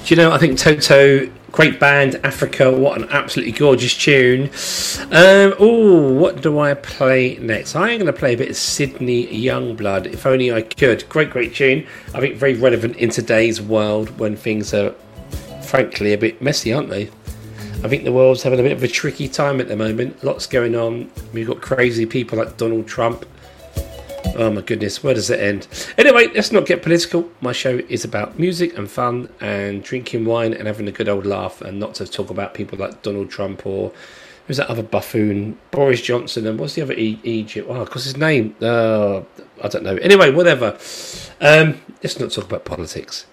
Do you know, I think Toto, great band, Africa, what an absolutely gorgeous tune. What do I play next? I am going to play a bit of Sydney Youngblood, If Only I Could. Great tune. I think very relevant in today's world when things are, frankly, a bit messy, aren't they? I think the world's having a bit of a tricky time at the moment. Lots going on. We've got crazy people like Donald Trump. Oh my goodness, where does it end? Anyway, let's not get political. My show is about music and fun and drinking wine and having a good old laugh, and not to talk about people like Donald Trump or who's that other buffoon, Boris Johnson, and what's the other Egypt? Oh, what's his name? I don't know. Anyway, whatever. Let's not talk about politics.